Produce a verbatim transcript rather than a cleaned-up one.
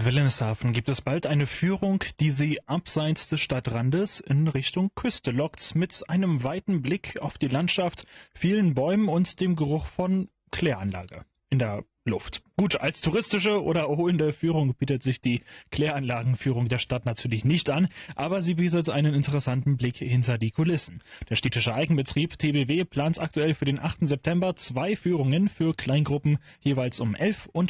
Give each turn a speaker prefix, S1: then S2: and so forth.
S1: Wilhelmshaven gibt es bald eine Führung, die Sie abseits des Stadtrandes in Richtung Küste lockt, mit einem weiten Blick auf die Landschaft, vielen Bäumen und dem Geruch von Kläranlage in der Luft. Gut, als touristische oder erholende Führung bietet sich die Kläranlagenführung der Stadt natürlich nicht an, aber sie bietet einen interessanten Blick hinter die Kulissen. Der städtische Eigenbetrieb T B W plant aktuell für den achten September zwei Führungen für Kleingruppen, jeweils um elf und